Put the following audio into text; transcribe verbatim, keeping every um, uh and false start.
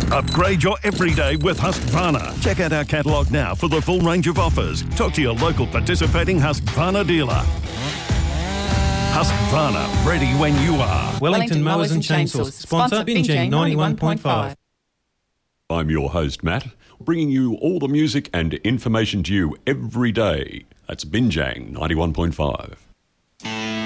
Upgrade your everyday with Husqvarna. Check out our catalogue now for the full range of offers. Talk to your local participating Husqvarna dealer. Husqvarna, ready when you are. Wellington, Wellington Mowers and Chainsaws. Sponsor Binjang ninety-one point five. I'm your host, Matt, bringing you all the music and information to you every day. That's Binjang ninety-one point five.